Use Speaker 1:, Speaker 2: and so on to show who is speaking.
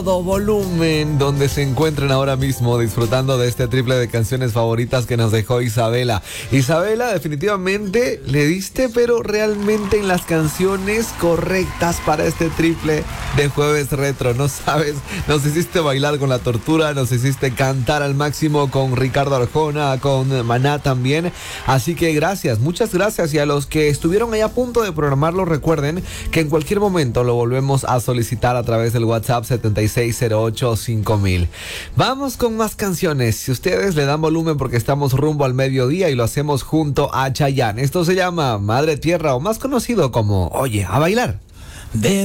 Speaker 1: Todo volumen, donde se encuentran ahora mismo disfrutando de este triple de canciones favoritas que nos dejó Isabela. Isabela, definitivamente le diste, pero realmente en las canciones correctas para este triple de Jueves Retro. No sabes, nos hiciste bailar con La Tortura, nos hiciste cantar al máximo con Ricardo Arjona, con Maná también. Así que gracias, muchas gracias. Y a los que estuvieron ahí a punto de programarlo, recuerden que en cualquier momento lo volvemos a solicitar a través del WhatsApp 76085000. Vamos con más canciones. Si ustedes le dan volumen, porque estamos rumbo al mediodía y lo hacemos junto a Chayanne. Esto se llama Madre Tierra, o más conocido como Oye, a bailar.